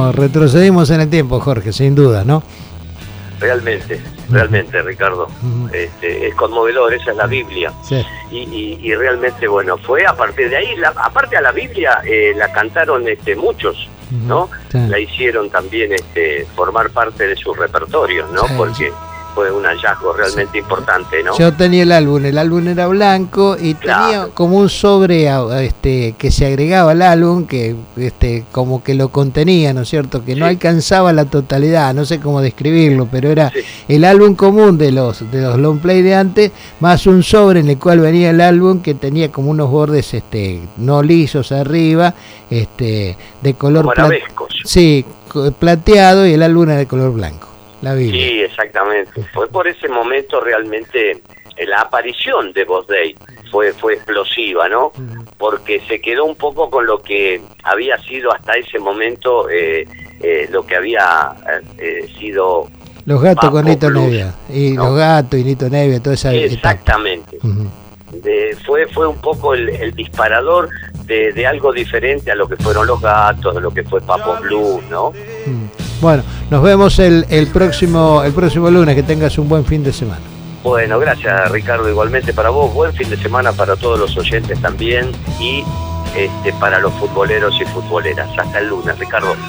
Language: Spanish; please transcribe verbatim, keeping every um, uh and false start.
nos retrocedimos en el tiempo, Jorge, sin duda, ¿no? Realmente, realmente, Ricardo. Uh-huh. Este, es conmovedor, esa es la Biblia. Sí. Y, y, y realmente, bueno, fue a partir de ahí, la, aparte a la Biblia, eh, la cantaron este, muchos, uh-huh. ¿no? Sí. La hicieron también este, formar parte de sus repertorios, ¿no? Sí. Porque fue un hallazgo realmente sí. importante, ¿no? Yo tenía el álbum, el álbum era blanco y claro. tenía como un sobre este, que se agregaba al álbum, que este, como que lo contenía, ¿no es cierto? Que sí. no alcanzaba la totalidad, no sé cómo describirlo, pero era sí. el álbum común de los de los long play de antes, más un sobre en el cual venía el álbum que tenía como unos bordes este, no lisos arriba, este, de color plat- sí, plateado, y el álbum era de color blanco. La Biblia. Sí, exactamente. Fue por ese momento realmente la aparición de Voz Dei fue fue explosiva, ¿no? Porque se quedó un poco con lo que había sido hasta ese momento eh, eh, lo que había eh, sido Los Gatos con Nito Nevia y ¿no? Los Gatos y Nito Nevia, toda esa exactamente. Uh-huh. De, fue fue un poco el, el disparador de, de algo diferente a lo que fueron Los Gatos, de lo que fue Papo Blues, ¿no? Uh-huh. Bueno, nos vemos el, el próximo el próximo lunes. Que tengas un buen fin de semana. Bueno, gracias, Ricardo, igualmente para vos. Buen fin de semana para todos los oyentes también y este para los futboleros y futboleras. Hasta el lunes, Ricardo.